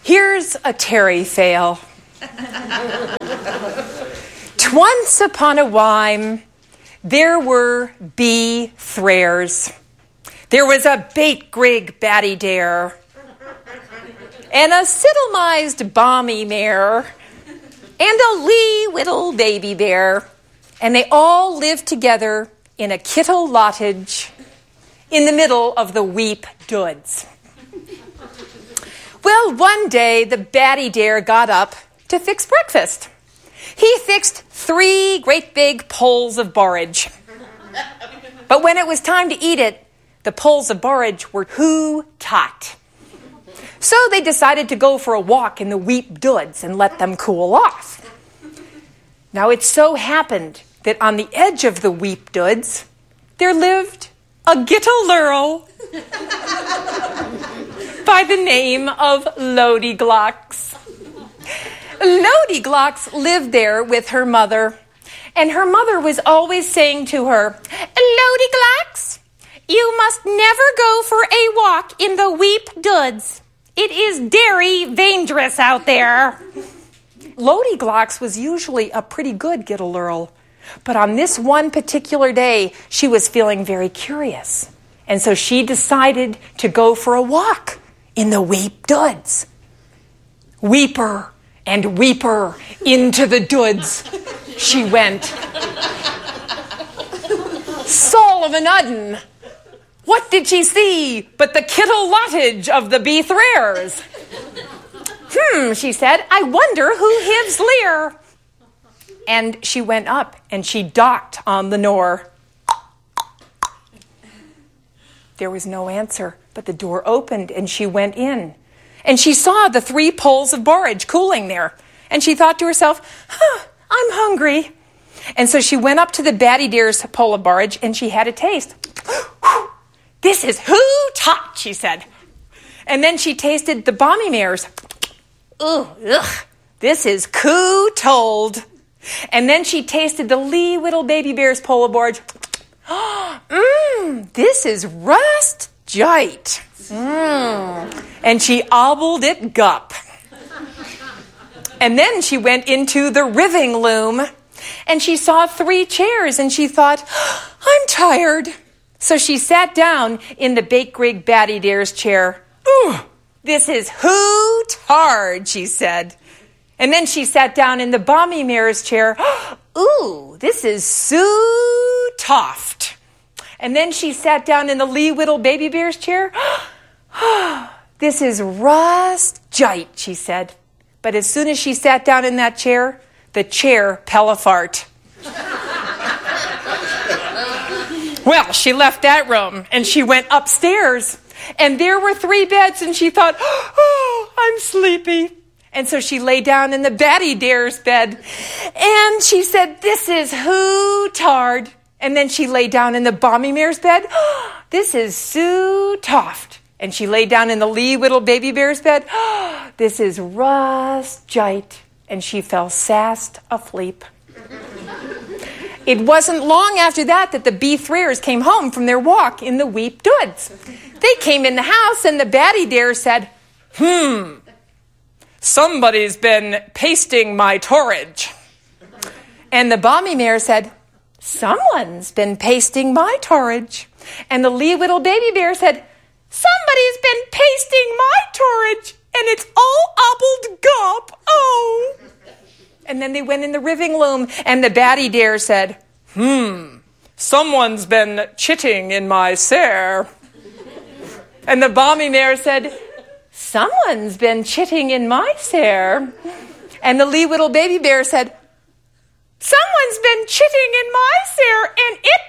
Here's a Terry tale. Once upon a while, there were bee thrayers. There was a bait grig batty dare, and a siddlemized balmy mare, and a lee whittle baby bear, and they all lived together in a kittle lottage in the middle of the weep doods. Well, one day the batty dare got up to fix breakfast. He fixed 3 great big poles of porridge. But when it was time to eat it, the poles of porridge were too taut. So they decided to go for a walk in the weep doods and let them cool off. Now it so happened that on the edge of the weep doods, there lived a gittle-lurl by the name of Lody-Glocks. Lody-Glocks lived there with her mother, and her mother was always saying to her, Lody-Glocks, you must never go for a walk in the weep doods. It is very dangerous out there. Lody-Glocks was usually a pretty good gittle-lurl, but on this one particular day, she was feeling very curious, and so she decided to go for a walk in the weep doods. Weeper and weeper into the doods she went. Soul of an udden, what did she see but the kittle lottage of the bee thrayers? She said, I wonder who hives lear. And she went up and she docked on the door. There was no answer, but the door opened and she went in. And she saw the 3 poles of porridge cooling there. And she thought to herself, I'm hungry. And so she went up to the batty dare's pole of porridge and she had a taste. This is hoo-tot, she said. And then she tasted the balmy mare's. This is coo-told. And then she tasted the lee whittle baby bear's pole of porridge. This is rust jite. And she obbled it gup. And then she went into the riving loom and she saw 3 chairs and she thought, I'm tired. So she sat down in the bait grig batty dare's chair. This is hoot-hard, she said. And then she sat down in the balmy mare's chair. This is soo-toft. And then she sat down in the lee whittle baby bear's chair. This is rust-jite, she said. But as soon as she sat down in that chair, the chair fell apart. Well, she left that room and she went upstairs. And there were 3 beds and she thought, I'm sleepy. And so she lay down in the batty dare's bed. And she said, this is hoot-hard. And then she lay down in the balmy mare's bed. This is soo-toft. And she lay down in the lee whittle baby bear's bed. This is rust-jite. And she fell fast asleep. It wasn't long after that the bee thrayers came home from their walk in the weep doods. They came in the house and the batty dare said, somebody's been pasting my porridge. And the balmy mare said, someone's been pasting my porridge. And the lee whittle baby bear said, somebody's been pasting my porridge and it's all obbled gup. Oh. And then they went in the riving loom and the batty dare said, someone's been chitting in my sare. And the balmy mare said, someone's been chitting in my sare. And the lee whittle baby bear said, someone's been chitting in my sare and it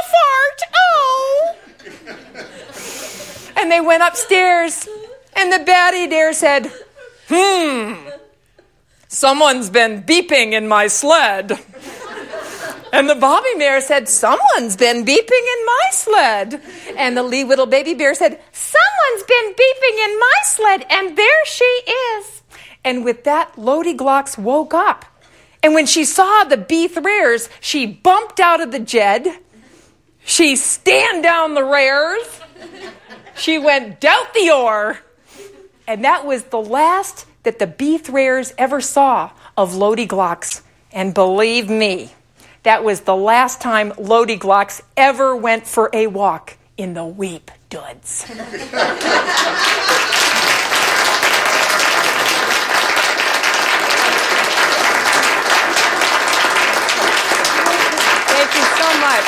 fell apart. Oh. And they went upstairs and the batty dare said, someone's been beeping in my sled. And the balmy mare said, someone's been beeping in my sled. And the lee whittle baby bear said, someone's been beeping in my sled, and there she is. And with that, Lody-Glocks woke up. And when she saw the bee thrayers, she bumped out of the jed. She stand down the rares. She went dout the oar. And that was the last that the Bethrayers ever saw of Lodi Glocks. And believe me, that was the last time Lodi Glocks ever went for a walk in the Weep Doods. Thank you so much.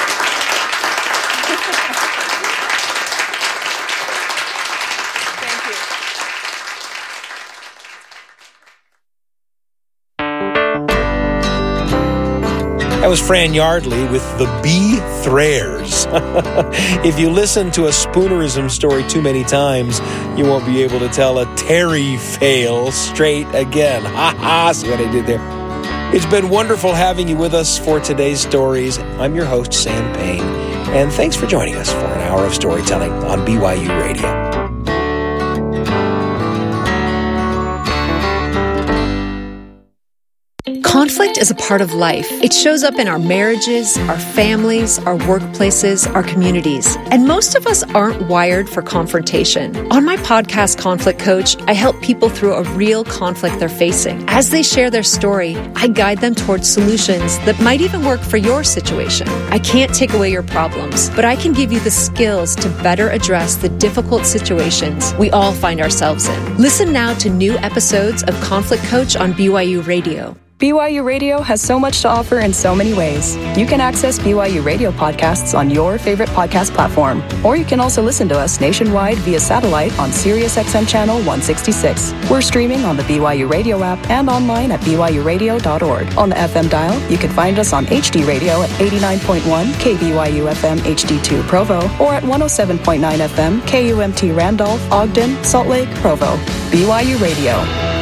Thank you. That was Fran Yardley with the Bethrayers. If you listen to a Spoonerism story too many times, you won't be able to tell a Terry fail straight again. Ha ha, see what I did there? It's been wonderful having you with us for today's stories. I'm your host, Sam Payne, and thanks for joining us for an hour of storytelling on BYU Radio. Conflict is a part of life. It shows up in our marriages, our families, our workplaces, our communities. And most of us aren't wired for confrontation. On my podcast, Conflict Coach, I help people through a real conflict they're facing. As they share their story, I guide them towards solutions that might even work for your situation. I can't take away your problems, but I can give you the skills to better address the difficult situations we all find ourselves in. Listen now to new episodes of Conflict Coach on BYU Radio. BYU Radio has so much to offer in so many ways. You can access BYU Radio podcasts on your favorite podcast platform, or you can also listen to us nationwide via satellite on SiriusXM Channel 166. We're streaming on the BYU Radio app and online at byuradio.org. On the FM dial, you can find us on HD Radio at 89.1 KBYU FM HD2 Provo, or at 107.9 FM KUMT Randolph, Ogden, Salt Lake, Provo. BYU Radio.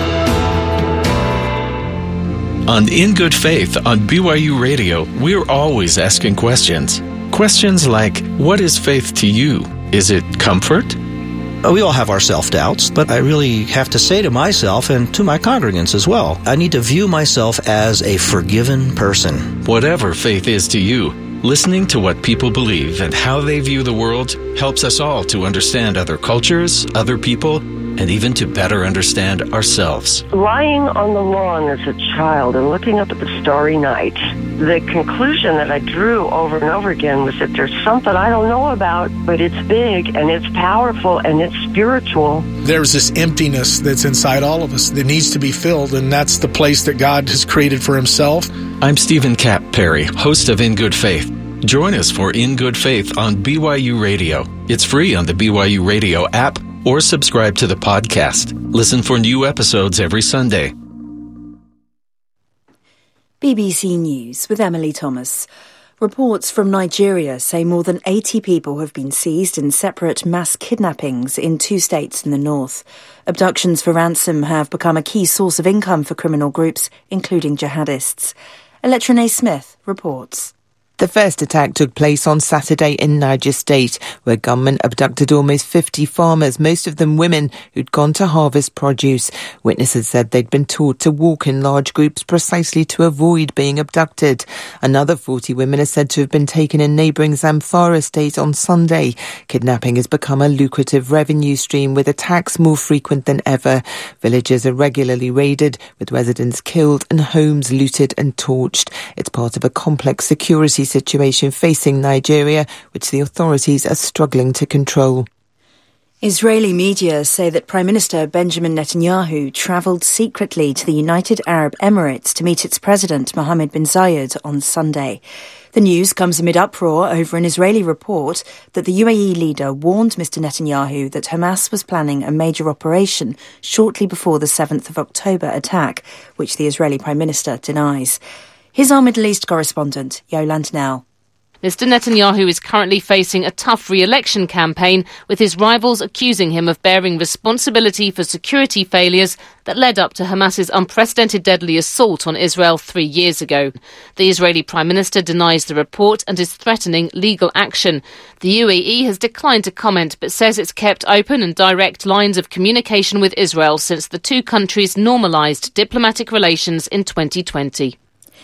On In Good Faith on BYU Radio, we're always asking questions. Questions like, what is faith to you? Is it comfort? We all have our self-doubts, but I really have to say to myself and to my congregants as well, I need to view myself as a forgiven person. Whatever faith is to you, listening to what people believe and how they view the world helps us all to understand other cultures, other people, and even to better understand ourselves. Lying on the lawn as a child and looking up at the starry night, the conclusion that I drew over and over again was that there's something I don't know about, but it's big and it's powerful and it's spiritual. There's this emptiness that's inside all of us that needs to be filled, and that's the place that God has created for himself. I'm Stephen Cap Perry, host of In Good Faith. Join us for In Good Faith on BYU Radio. It's free on the BYU Radio app, or subscribe to the podcast. Listen for new episodes every Sunday. BBC News with Emily Thomas. Reports from Nigeria say more than 80 people have been seized in separate mass kidnappings in 2 states in the north. Abductions for ransom have become a key source of income for criminal groups, including jihadists. Electra Smith reports. The first attack took place on Saturday in Niger State, where gunmen abducted almost 50 farmers, most of them women, who'd gone to harvest produce. Witnesses said they'd been taught to walk in large groups precisely to avoid being abducted. Another 40 women are said to have been taken in neighbouring Zamfara State on Sunday. Kidnapping has become a lucrative revenue stream, with attacks more frequent than ever. Villages are regularly raided, with residents killed and homes looted and torched. It's part of a complex security situation facing Nigeria, which the authorities are struggling to control. Israeli media say that Prime Minister Benjamin Netanyahu travelled secretly to the United Arab Emirates to meet its president Mohammed bin Zayed on Sunday. The news comes amid uproar over an Israeli report that the UAE leader warned Mr. Netanyahu that Hamas was planning a major operation shortly before the 7th of October attack, which the Israeli Prime Minister denies. Here's our Middle East correspondent, Yolande Nell. Mr. Netanyahu is currently facing a tough re-election campaign, with his rivals accusing him of bearing responsibility for security failures that led up to Hamas's unprecedented deadly assault on Israel 3 years ago. The Israeli Prime Minister denies the report and is threatening legal action. The UAE has declined to comment, but says it's kept open and direct lines of communication with Israel since the two countries normalised diplomatic relations in 2020.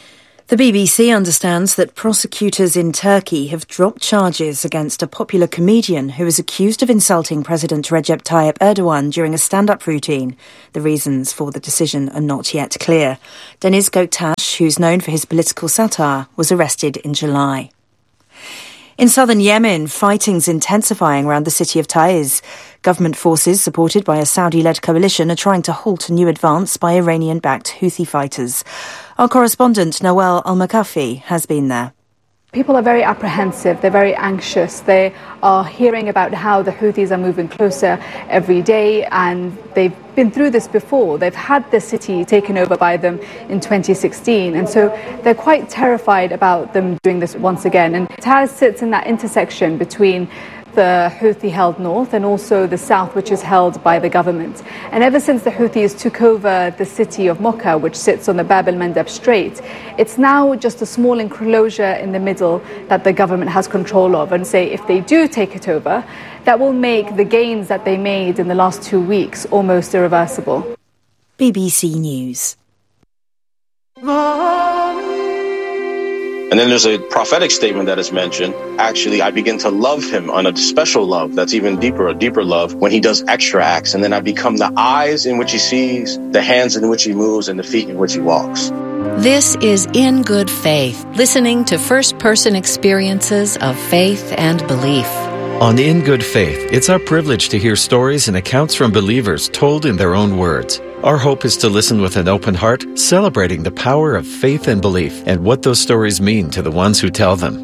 The BBC understands that prosecutors in Turkey have dropped charges against a popular comedian who is accused of insulting President Recep Tayyip Erdogan during a stand-up routine. The reasons for the decision are not yet clear. Deniz Göktaş, who's known for his political satire, was arrested in July. In southern Yemen, fighting's intensifying around the city of Taiz. Government forces, supported by a Saudi-led coalition, are trying to halt a new advance by Iranian-backed Houthi fighters. Our correspondent, Nawal Al-Makafi, has been there. People are very apprehensive, they're very anxious. They are hearing about how the Houthis are moving closer every day, and they've been through this before. They've had the city taken over by them in 2016, and so they're quite terrified about them doing this once again. And Taiz sits in that intersection between the Houthi-held north and also the south, which is held by the government. And ever since the Houthis took over the city of Mocha, which sits on the Bab el-Mandeb Strait, it's now just a small enclosure in the middle that the government has control of. And say if they do take it over, that will make the gains that they made in the last 2 weeks almost irreversible. BBC News. And then there's a prophetic statement that is mentioned. Actually, I begin to love him on a special love that's even deeper, a deeper love, when he does extra acts. And then I become the eyes in which he sees, the hands in which he moves, and the feet in which he walks. This is In Good Faith, listening to first-person experiences of faith and belief. On In Good Faith, it's our privilege to hear stories and accounts from believers told in their own words. Our hope is to listen with an open heart, celebrating the power of faith and belief and what those stories mean to the ones who tell them.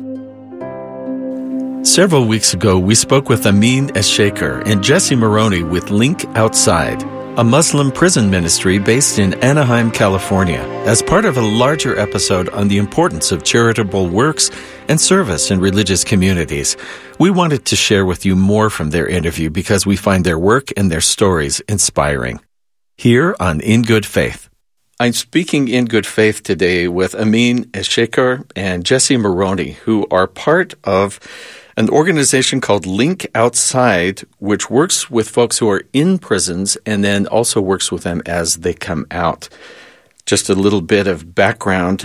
Several weeks ago, we spoke with Amin Eshaker and Jesse Maroney with Link Outside, a Muslim prison ministry based in Anaheim, California, as part of a larger episode on the importance of charitable works and service in religious communities. We wanted to share with you more from their interview because we find their work and their stories inspiring. Here on In Good Faith. I'm speaking in good faith today with Amin Eshaker and Jesse Maroney, who are part of an organization called Link Outside, which works with folks who are in prisons and then also works with them as they come out. Just a little bit of background.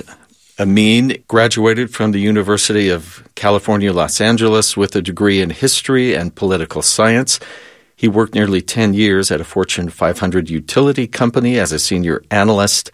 Amin graduated from the University of California, Los Angeles with a degree in history and political science. He worked nearly 10 years at a Fortune 500 utility company as a senior analyst.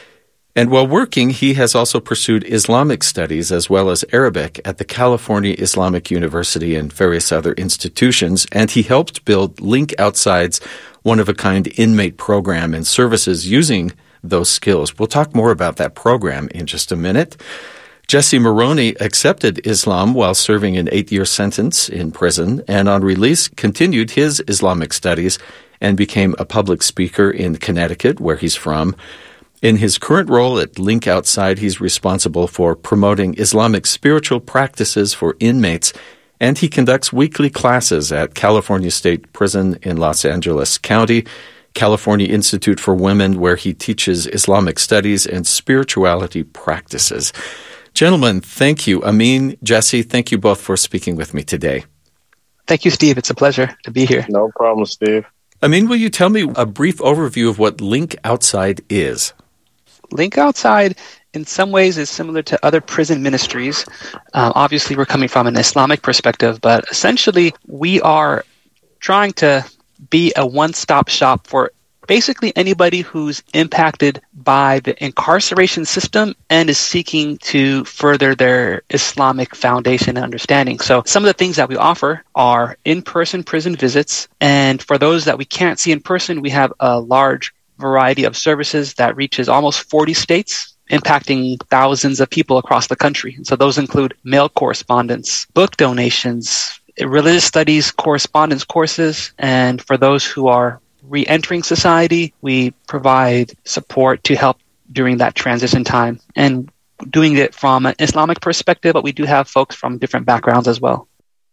And while working, he has also pursued Islamic studies as well as Arabic at the California Islamic University and various other institutions. And he helped build Link Outside's one-of-a-kind inmate program and services using those skills. We'll talk more about that program in just a minute. Jesse Maroney accepted Islam while serving an 8-year sentence in prison, and on release continued his Islamic studies and became a public speaker in Connecticut, where he's from. In his current role at Link Outside, he's responsible for promoting Islamic spiritual practices for inmates, and he conducts weekly classes at California State Prison in Los Angeles County, California Institute for Women, where he teaches Islamic studies and spirituality practices. Gentlemen, thank you. Amin, Jesse, thank you both for speaking with me today. Thank you, Steve. It's a pleasure to be here. No problem, Steve. Amin, will you tell me a brief overview of what Link Outside is? Link Outside, in some ways, is similar to other prison ministries. Obviously, we're coming from an Islamic perspective, but essentially, we are trying to be a one-stop shop for basically anybody who's impacted by the incarceration system and is seeking to further their Islamic foundation and understanding. So some of the things that we offer are in-person prison visits. And for those that we can't see in person, we have a large variety of services that reaches almost 40 states, impacting thousands of people across the country. And so those include mail correspondence, book donations, religious studies correspondence courses, and for those who are re-entering society, we provide support to help during that transition time, and doing it from an Islamic perspective, but we do have folks from different backgrounds as well.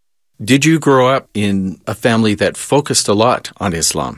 Did you grow up in a family that focused a lot on Islam?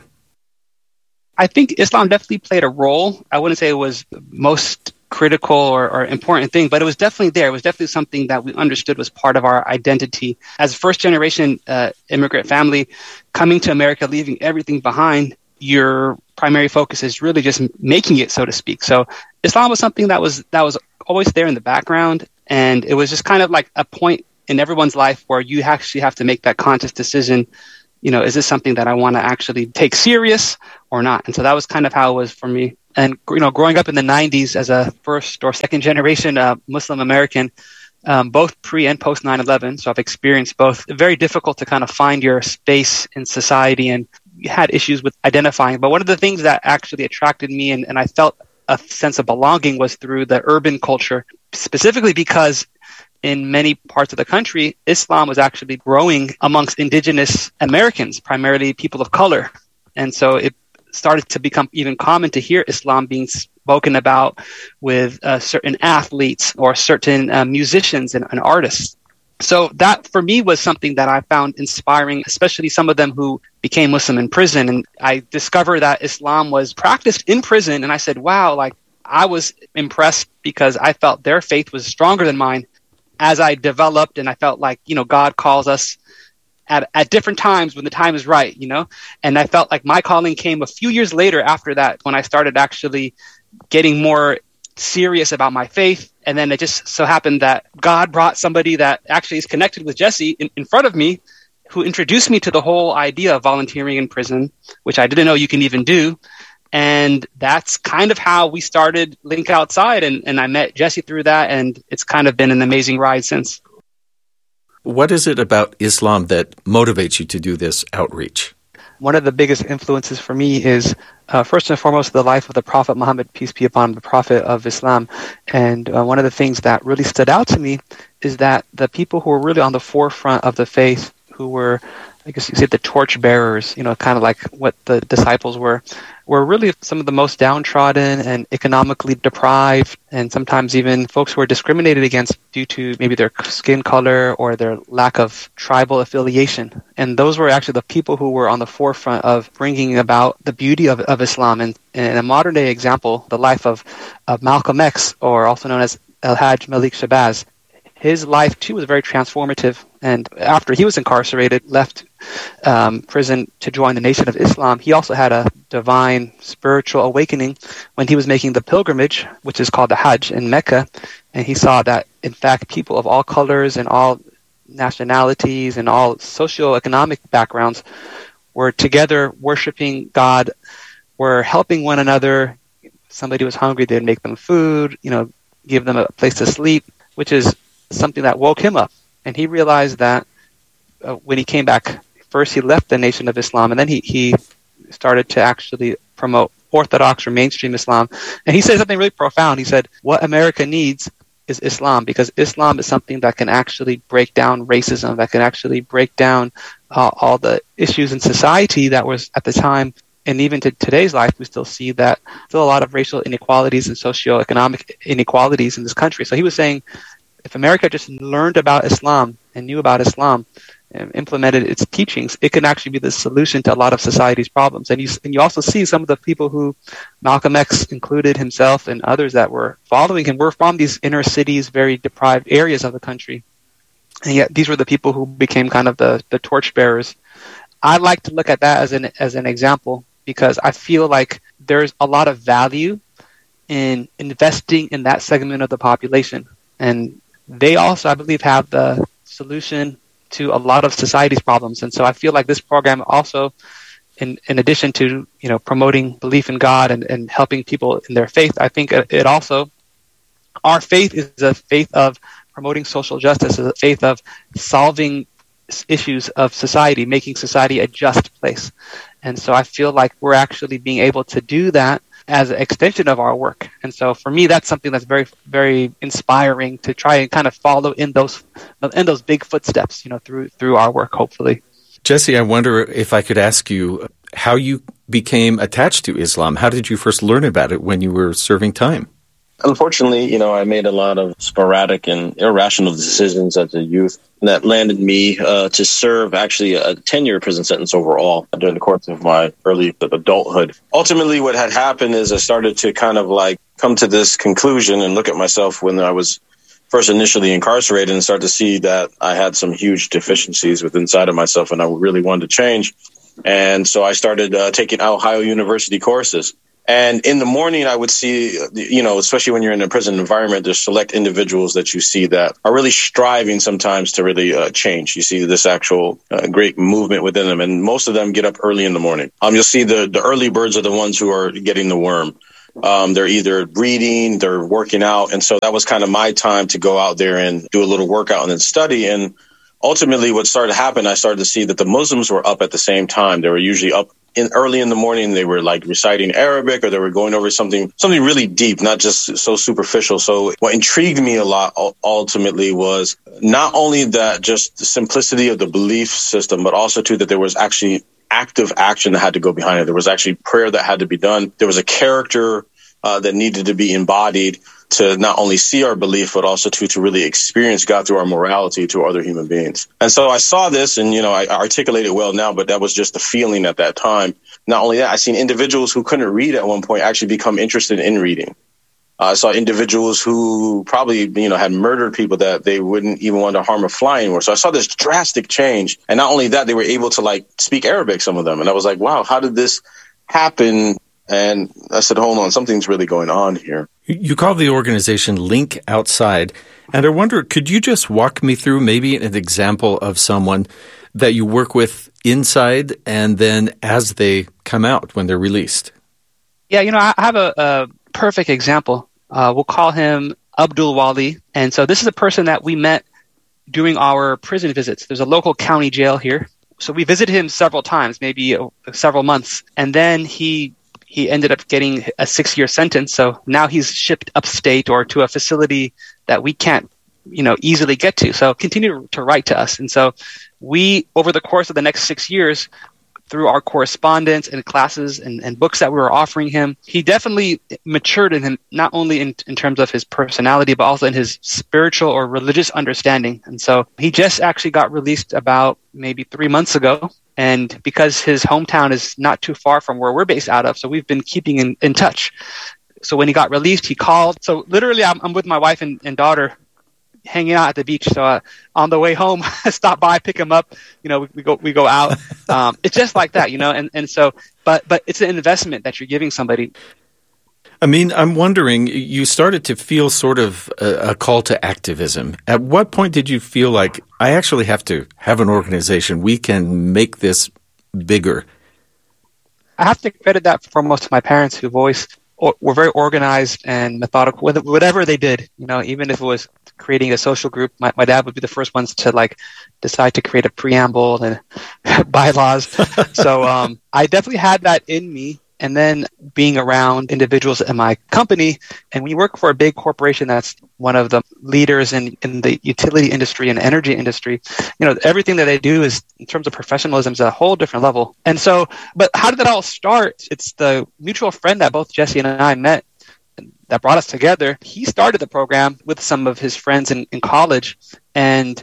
I think Islam definitely played a role. I wouldn't say it was the most critical or important thing, but it was definitely there. It was definitely something that we understood was part of our identity. As a first-generation immigrant family, coming to America, leaving everything behind, you're primary focus is really just making it, so to speak. So Islam was something that was always there in the background, and it was just kind of like a point in everyone's life where you actually have to make that conscious decision. Is this something that I want to actually take serious or not? And so that was kind of how it was for me. And, growing up in the 90s as a first or second generation Muslim American, both pre and post 9/11. So I've experienced both. Very difficult to kind of find your space in society, and had issues with identifying. But one of the things that actually attracted me and I felt a sense of belonging was through the urban culture, specifically because in many parts of the country, Islam was actually growing amongst indigenous Americans, primarily people of color. And so it started to become even common to hear Islam being spoken about with certain athletes or certain musicians and artists. So that for me was something that I found inspiring, especially some of them who became Muslim in prison. And I discovered that Islam was practiced in prison. And I said, wow, I was impressed because I felt their faith was stronger than mine as I developed. And I felt like, God calls us at different times when the time is right, and I felt like my calling came a few years later after that, when I started actually getting more serious about my faith. And then it just so happened that God brought somebody that actually is connected with Jesse in front of me, who introduced me to the whole idea of volunteering in prison, which I didn't know you can even do. And that's kind of how we started Link Outside. And I met Jesse through that. And it's kind of been an amazing ride since. What is it about Islam that motivates you to do this outreach? One of the biggest influences for me is, first and foremost, the life of the Prophet Muhammad, peace be upon him, the Prophet of Islam. And one of the things that really stood out to me is that the people who were really on the forefront of the faith, who were, I guess you say, the torch bearers, kind of like what the disciples were really some of the most downtrodden and economically deprived, and sometimes even folks who were discriminated against due to maybe their skin color or their lack of tribal affiliation. And those were actually the people who were on the forefront of bringing about the beauty of Islam. And in a modern day example, the life of Malcolm X, or also known as El-Hajj Malik Shabazz. His life, too, was very transformative. And after he was incarcerated, left prison to join the Nation of Islam, he also had a divine spiritual awakening when he was making the pilgrimage, which is called the Hajj in Mecca. And he saw that, in fact, people of all colors and all nationalities and all socioeconomic backgrounds were together worshiping God, were helping one another. Somebody was hungry, they'd make them food, give them a place to sleep, which is something that woke him up. And he realized that when he came back, first he left the Nation of Islam, and then he started to actually promote Orthodox or mainstream Islam. And he said something really profound. He said, what America needs is Islam, because Islam is something that can actually break down racism, that can actually break down all the issues in society that was at the time. And even to today's life, we still see that still a lot of racial inequalities and socioeconomic inequalities in this country. So he was saying, if America just learned about Islam and knew about Islam and implemented its teachings, it can actually be the solution to a lot of society's problems. And you also see some of the people who, Malcolm X included himself and others that were following him, were from these inner cities, very deprived areas of the country. And yet these were the people who became kind of the torchbearers. I like to look at that as an example, because I feel like there's a lot of value in investing in that segment of the population. And they also, I believe, have the solution to a lot of society's problems. And so I feel like this program also, in addition to, promoting belief in God and helping people in their faith, I think it also, our faith is a faith of promoting social justice, is a faith of solving issues of society, making society a just place. And so I feel like we're actually being able to do that as an extension of our work. And so for me, that's something that's very, very inspiring to try and kind of follow in those big footsteps, through our work, hopefully. Jesse, I wonder if I could ask you how you became attached to Islam. How did you first learn about it when you were serving time? Unfortunately, I made a lot of sporadic and irrational decisions as a youth that landed me to serve actually a 10-year prison sentence overall during the course of my early adulthood. Ultimately, what had happened is I started to kind of come to this conclusion and look at myself when I was first initially incarcerated and start to see that I had some huge deficiencies within inside of myself and I really wanted to change. And so I started taking Ohio University courses. And in the morning, I would see, especially when you're in a prison environment, there's select individuals that you see that are really striving sometimes to really change. You see this actual great movement within them. And most of them get up early in the morning. You'll see the early birds are the ones who are getting the worm. They're either reading, they're working out. And so that was kind of my time to go out there and do a little workout and then study. And ultimately what started to happen, I started to see that the Muslims were up at the same time. They were usually up early in the morning. They were like reciting Arabic, or they were going over something really deep, not just so superficial. So what intrigued me a lot ultimately was not only that, just the simplicity of the belief system, but also too that there was actually active action that had to go behind it. There was actually prayer that had to be done. There was a character that needed to be embodied to not only see our belief, but also to really experience God through our morality to other human beings. And so I saw this, and, I articulate it well now, but that was just the feeling at that time. Not only that, I seen individuals who couldn't read at one point actually become interested in reading. I saw individuals who probably, had murdered people that they wouldn't even want to harm a fly anymore. So I saw this drastic change. And not only that, they were able to speak Arabic, some of them. And I was like, wow, how did this happen? And I said, hold on, something's really going on here. You call the organization Link Outside. And I wonder, could you just walk me through maybe an example of someone that you work with inside and then as they come out when they're released? Yeah, I have a perfect example. We'll call him Abdul Wali. And so this is a person that we met during our prison visits. There's a local county jail here. So we visited him several times, maybe several months. And then he ended up getting a 6-year sentence. So now he's shipped upstate or to a facility that we can't, easily get to. So continue to write to us. And so we, over the course of the next 6 years, through our correspondence and classes and books that we were offering him, he definitely matured in him, not only in terms of his personality, but also in his spiritual or religious understanding. And so he just actually got released about maybe 3 months ago. And because his hometown is not too far from where we're based out of, so we've been keeping in touch. So when he got released, he called. So literally, I'm with my wife and daughter hanging out at the beach. So on the way home, I stop by, pick him up. We go out. It's just like that, And so, but it's an investment that you're giving somebody. I mean, I'm wondering, you started to feel sort of a call to activism. At what point did you feel like, I actually have to have an organization, we can make this bigger? I have to credit that foremost to my parents, who were very organized and methodical with whatever they did. Even if it was creating a social group, my dad would be the first ones to decide to create a preamble and bylaws. So I definitely had that in me. And then being around individuals in my company, and when you work for a big corporation that's one of the leaders in the utility industry and energy industry, everything that they do is, in terms of professionalism, is a whole different level. And so, but how did that all start? It's the mutual friend that both Jesse and I met that brought us together. He started the program with some of his friends in college, and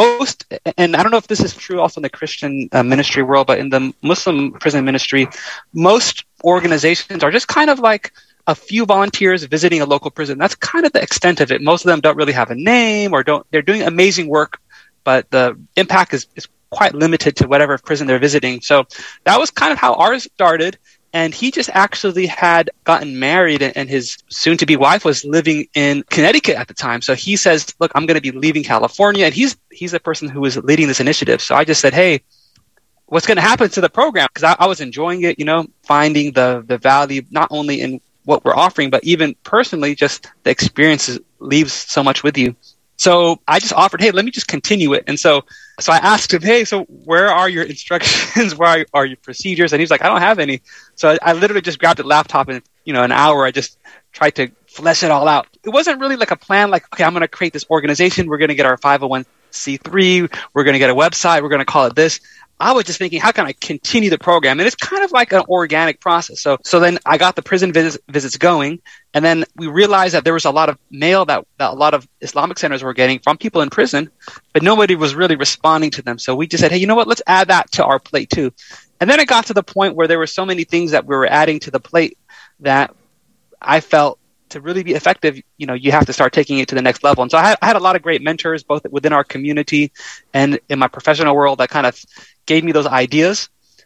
I don't know if this is true also in the Christian ministry world, but in the Muslim prison ministry, most organizations are just kind of like a few volunteers visiting a local prison. That's kind of the extent of it. Most of them don't really have a name, or they're doing amazing work, but the impact is quite limited to whatever prison they're visiting. So that was kind of how ours started. And he just actually had gotten married, and his soon-to-be wife was living in Connecticut at the time. So he says, look, I'm going to be leaving California. And he's the person who was leading this initiative. So I just said, hey, what's going to happen to the program? Because I was enjoying it, finding the value, not only in what we're offering, but even personally, just the experiences leaves so much with you. So I just offered, hey, let me just continue it. And so I asked him, hey, so where are your instructions? Where are your procedures? And he's like, I don't have any. So I literally just grabbed a laptop and, an hour, I just tried to flesh it all out. It wasn't really like a plan, like, okay, I'm going to create this organization. We're going to get our 501c3. We're going to get a website. We're going to call it this. I was just thinking, how can I continue the program? And it's kind of like an organic process. So then I got the prison visits going, and then we realized that there was a lot of mail that a lot of Islamic centers were getting from people in prison, but nobody was really responding to them. So we just said, hey, you know what? Let's add that to our plate too. And then it got to the point where there were so many things that we were adding to the plate that I felt, to really be effective, you have to start taking it to the next level. And so I had a lot of great mentors, both within our community and in my professional world, that kind of gave me those ideas.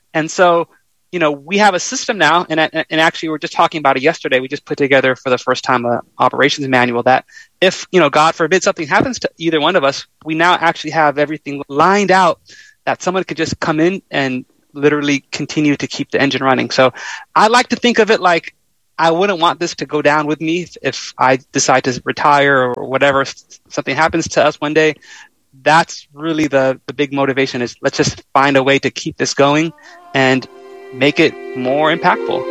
And so, we have a system now, and actually we were just talking about it yesterday. We just put together for the first time an operations manual that if, God forbid, something happens to either one of us, we now actually have everything lined out that someone could just come in and literally continue to keep the engine running. So I like to think of it like I wouldn't want this to go down with me if I decide to retire or whatever, something happens to us one day. That's really the big motivation is let's just find a way to keep this going and make it more impactful.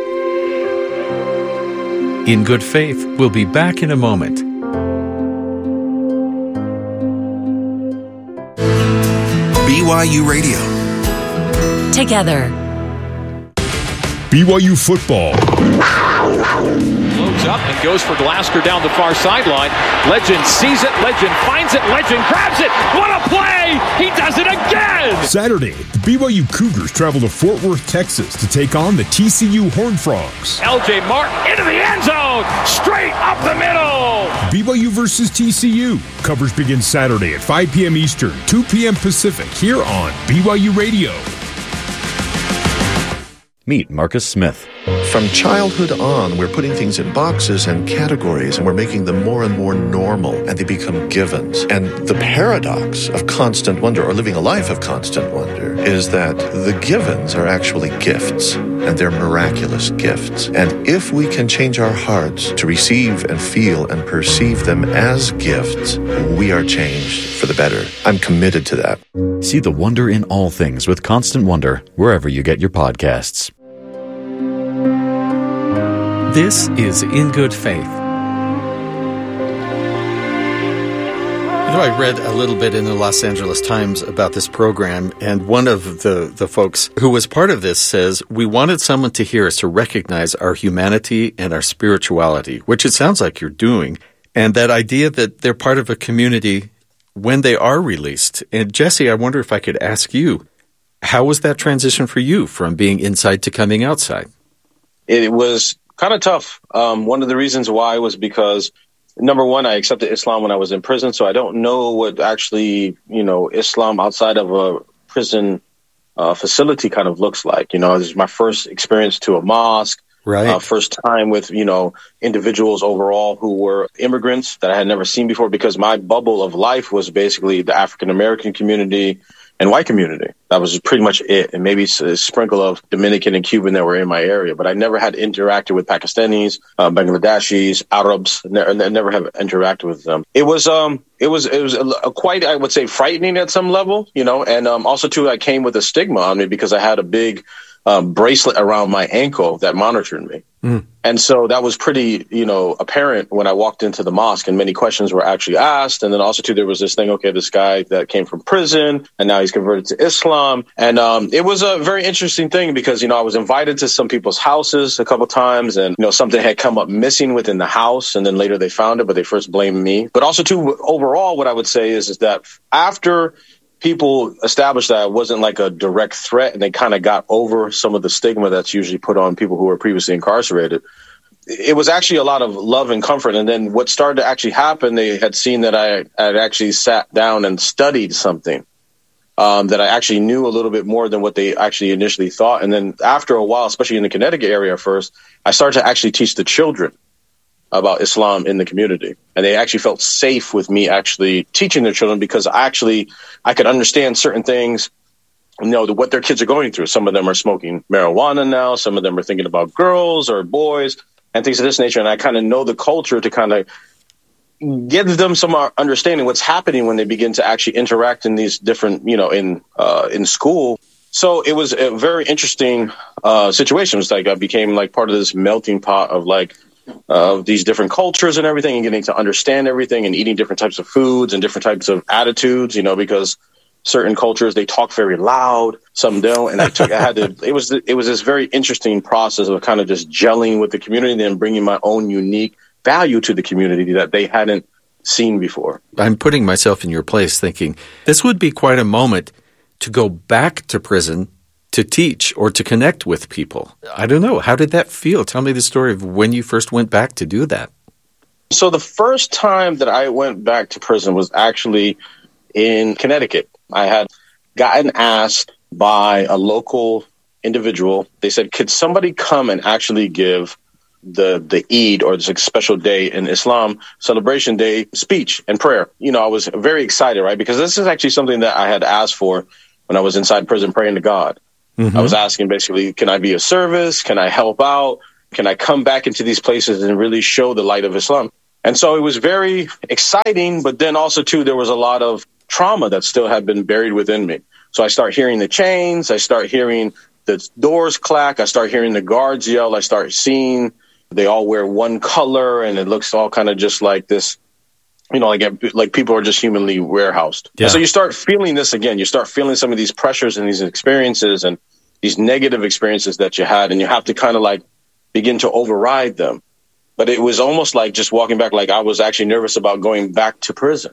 In Good Faith, we'll be back in a moment. BYU Radio. Together. BYU football. Loads up and goes for Glasgow down the far sideline. Legend sees it. Legend finds it. Legend grabs it. What a play! He does it again! Saturday, the BYU Cougars travel to Fort Worth, Texas to take on the TCU Horned Frogs. LJ Martin into the end zone. Straight up the middle. BYU versus TCU. Coverage begins Saturday at 5 p.m. Eastern, 2 p.m. Pacific, here on BYU Radio. Meet Marcus Smith. From childhood on, we're putting things in boxes and categories, and we're making them more and more normal, and they become givens. And the paradox of constant wonder, or living a life of constant wonder, is that the givens are actually gifts, and they're miraculous gifts. And if we can change our hearts to receive and feel and perceive them as gifts, we are changed for the better. I'm committed to that. See the wonder in all things with Constant Wonder, wherever you get your podcasts. This is In Good Faith. I read a little bit in the Los Angeles Times about this program, and one of the folks who was part of this says, we wanted someone to hear us to recognize our humanity and our spirituality, which it sounds like you're doing, and that idea that they're part of a community when they are released. And Jesse, I wonder if I could ask you, how was that transition for you from being inside to coming outside? It was kind of tough. One of the reasons why was because, number one, I accepted Islam when I was in prison, so I don't know what actually, Islam outside of a prison facility kind of looks like. This is my first experience to a mosque, right? First time with, individuals overall who were immigrants that I had never seen before, because my bubble of life was basically the African-American community and white community. That was pretty much it. And maybe a sprinkle of Dominican and Cuban that were in my area. But I never had interacted with Pakistanis, Bangladeshis, Arabs. Never have interacted with them. It was quite, I would say, frightening at some level, and also too, I came with a stigma on me because I had a big bracelet around my ankle that monitored me. And so that was pretty, apparent when I walked into the mosque, and many questions were actually asked. And then also too, there was this thing, okay, this guy that came from prison and now he's converted to Islam. And it was a very interesting thing because, I was invited to some people's houses a couple times, and, something had come up missing within the house, and then later they found it, but they first blamed me. But also too, overall, what I would say is that after people established that I wasn't like a direct threat, and they kind of got over some of the stigma that's usually put on people who were previously incarcerated, it was actually a lot of love and comfort. And then what started to actually happen, they had seen that I had actually sat down and studied something that I actually knew a little bit more than what they actually initially thought. And then after a while, especially in the Connecticut area first, I started to actually teach the children about Islam in the community. And they actually felt safe with me actually teaching their children, because I could understand certain things, what their kids are going through. Some of them are smoking marijuana now. Some of them are thinking about girls or boys and things of this nature. And I kind of know the culture to kind of give them some understanding what's happening when they begin to actually interact in these different, in school. So it was a very interesting situation. It was like I became like part of this melting pot of like, of these different cultures and everything, and getting to understand everything, and eating different types of foods and different types of attitudes, because certain cultures, they talk very loud, some don't. And it was this very interesting process of kind of just gelling with the community and then bringing my own unique value to the community that they hadn't seen before. I'm putting myself in your place thinking this would be quite a moment to go back to prison to teach or to connect with people. I don't know. How did that feel? Tell me the story of when you first went back to do that. So the first time that I went back to prison was actually in Connecticut. I had gotten asked by a local individual. They said, could somebody come and actually give the Eid, or this like special day in Islam, celebration day, speech and prayer? You know, I was very excited, right? Because this is actually something that I had asked for when I was inside prison praying to God. Mm-hmm. I was asking basically, can I be of service? Can I help out? Can I come back into these places and really show the light of Islam? And so it was very exciting, but then also too, there was a lot of trauma that still had been buried within me. So I start hearing the chains, I start hearing the doors clack, I start hearing the guards yell, I start seeing they all wear one color and it looks all kind of just like this, you know, like people are just humanly warehoused. Yeah. And so you start feeling this again, you start feeling some of these pressures and these experiences and these negative experiences that you had, and you have to kind of like begin to override them. But it was almost like just walking back, like I was actually nervous about going back to prison.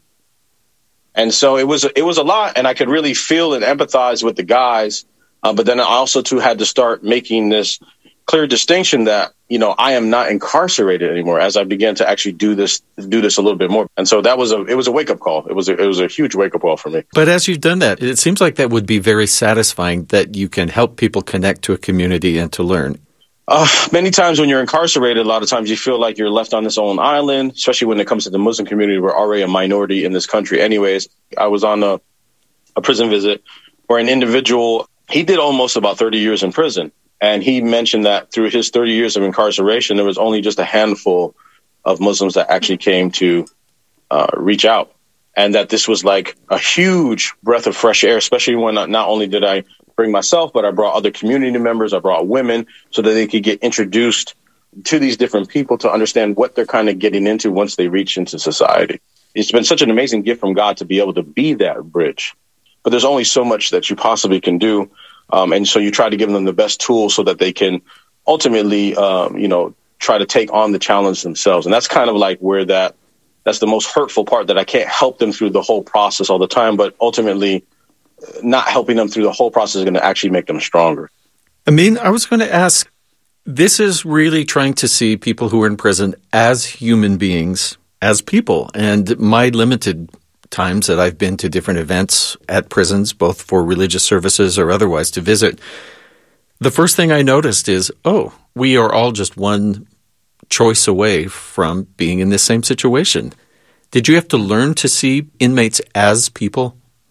And so it was a lot, and I could really feel and empathize with the guys. But then I also too had to start making this clear distinction that, you know, I am not incarcerated anymore as I began to actually do this a little bit more. And so it was a wake up call. It was a huge wake up call for me. But as you've done that, it seems like that would be very satisfying, that you can help people connect to a community and to learn. Many times when you're incarcerated, a lot of times you feel like you're left on this own island, especially when it comes to the Muslim community. We're already a minority in this country anyways. I was on a prison visit where an individual, he did almost about 30 years in prison. And he mentioned that through his 30 years of incarceration, there was only just a handful of Muslims that actually came to reach out. And that this was like a huge breath of fresh air, especially when not only did I bring myself, but I brought other community members, I brought women, so that they could get introduced to these different people to understand what they're kind of getting into once they reach into society. It's been such an amazing gift from God to be able to be that bridge. But there's only so much that you possibly can do. And so you try to give them the best tools so that they can ultimately, try to take on the challenge themselves. And that's kind of like where that's the most hurtful part, that I can't help them through the whole process all the time, but ultimately not helping them through the whole process is going to actually make them stronger. Amin, I was going to ask, this is really trying to see people who are in prison as human beings, as people. And my limited times that I've been to different events at prisons, both for religious services or otherwise to visit, the first thing I noticed is, we are all just one choice away from being in this same situation. Did you have to learn to see inmates as people?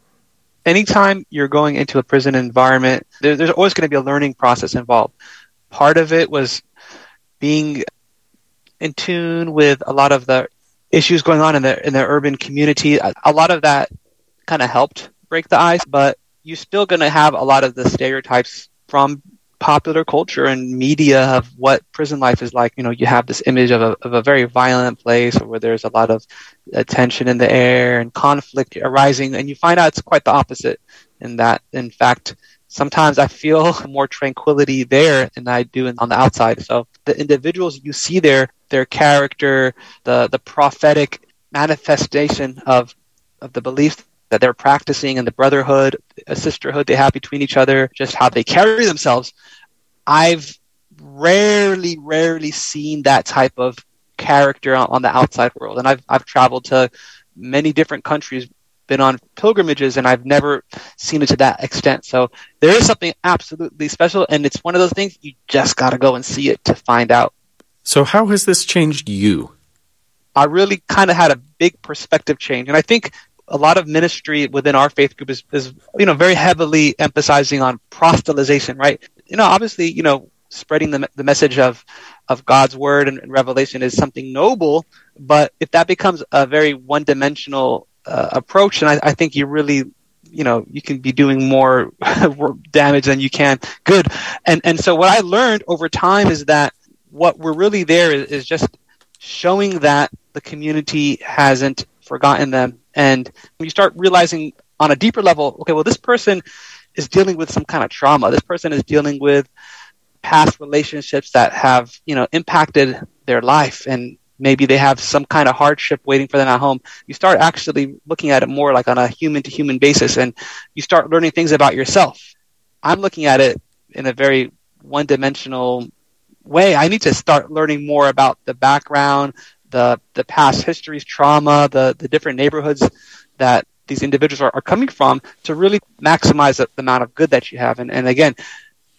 Anytime you're going into a prison environment, there's always going to be a learning process involved. Part of it was being in tune with a lot of the issues going on in the urban community. A lot of that kind of helped break the ice, but you're still going to have a lot of the stereotypes from popular culture and media of what prison life is like. You know, you have this image of a very violent place where there's a lot of tension in the air and conflict arising, and you find out it's quite the opposite. In that, in fact, sometimes I feel more tranquility there than I do on the outside. So the individuals you see there, their character, the prophetic manifestation of the beliefs that they're practicing, and the brotherhood, a sisterhood they have between each other, just how they carry themselves. I've rarely seen that type of character on the outside world. And I've traveled to many different countries, been on pilgrimages, and I've never seen it to that extent. So there is something absolutely special, and it's one of those things you just got to go and see it to find out. So how has this changed you? I really kind of had a big perspective change. And I think a lot of ministry within our faith group is very heavily emphasizing on proselytization, right? Obviously, spreading the message of God's word and revelation is something noble, but if that becomes a very one-dimensional approach, and I think you really, you can be doing more damage than you can good. And so what I learned over time is that what we're really there is just showing that the community hasn't forgotten them. And when you start realizing on a deeper level, okay, well, this person is dealing with some kind of trauma. This person is dealing with past relationships that have, impacted their life, and maybe they have some kind of hardship waiting for them at home. You start actually looking at it more like on a human-to-human basis, and you start learning things about yourself. I'm looking at it in a very one-dimensional way. I need to start learning more about the background, the past histories, trauma, the different neighborhoods that these individuals are coming from, to really maximize the amount of good that you have. And again,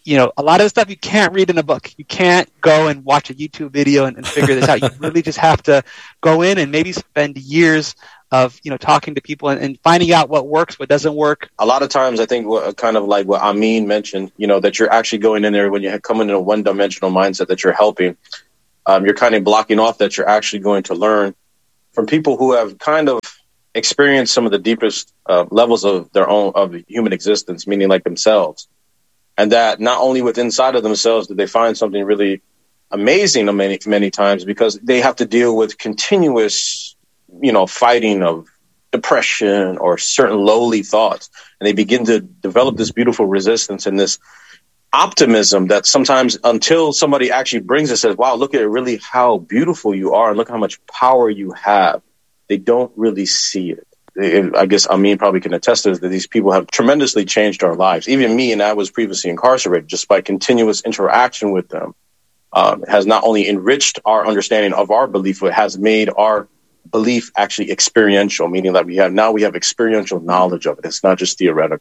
a lot of the stuff you can't read in a book. You can't go and watch a YouTube video and figure this out. You really just have to go in and maybe spend years of, talking to people and finding out what works, what doesn't work. A lot of times I think kind of like what Amin mentioned, that you're actually going in there when you come in a one-dimensional mindset that you're helping. You're kind of blocking off that you're actually going to learn from people who have kind of experienced some of the deepest levels of their own of human existence, meaning like themselves. And that not only within inside of themselves do they find something really amazing many, many times, because they have to deal with continuous, fighting of depression or certain lowly thoughts. And they begin to develop this beautiful resistance and this optimism that sometimes until somebody actually brings it, says, wow, look at really how beautiful you are and look how much power you have. They don't really see it. I guess Amin probably can attest to this, that these people have tremendously changed our lives. Even me, and I was previously incarcerated, just by continuous interaction with them, has not only enriched our understanding of our belief, but has made our belief actually experiential, meaning that we have experiential knowledge of it. It's not just theoretical.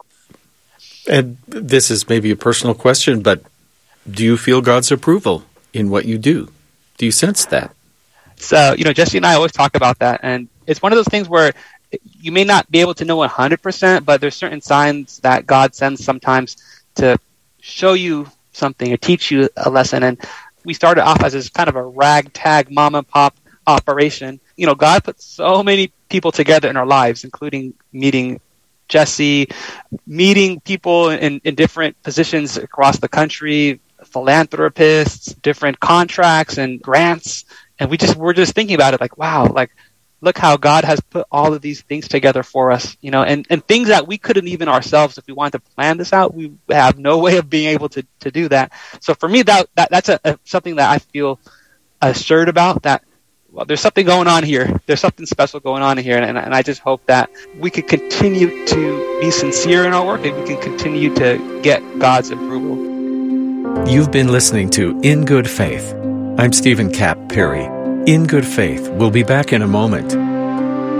And this is maybe a personal question, but do you feel God's approval in what you do? Do you sense that? So, Jesse and I always talk about that. And it's one of those things where you may not be able to know 100%, but there's certain signs that God sends sometimes to show you something or teach you a lesson. And we started off as this kind of a ragtag mom and pop operation. God put so many people together in our lives, including meeting Jesse, meeting people in different positions across the country, philanthropists, different contracts and grants. And we're just thinking about it like, wow, like, look how God has put all of these things together for us, and things that we couldn't even ourselves, if we wanted to plan this out, we have no way of being able to do that. So for me, that's something that I feel assured about, that there's something going on here. There's something special going on here. And I just hope that we could continue to be sincere in our work and we can continue to get God's approval. You've been listening to In Good Faith. I'm Stephen Cap Perry. In Good Faith will be back in a moment.